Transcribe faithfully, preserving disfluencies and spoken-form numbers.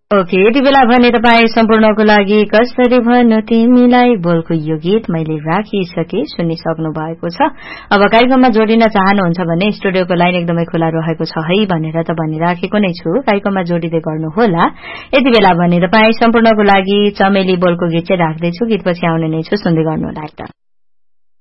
Okay, यति बेला भने तपाईँ सम्पूर्णको लागि कसरी भन्नु तिमीलाई बोलको यो गीत मैले राखिसके सुनिसक्नु भएको छ। अब कार्यक्रममा जोडिन चाहनुहुन्छ भने स्टुडियोको लाइन एकदमै खुला रहेको छ है भनेर त भनिराखेको नै छु, कार्यक्रममा जोडिँदै गर्नुहोला। यति बेला भने तपाईँ सम्पूर्णको लागि चमेली बोलको गीत चाहिँ राख्दैछु, गीतपछि आउने नै छु, सुन्दै गर्नुहोला।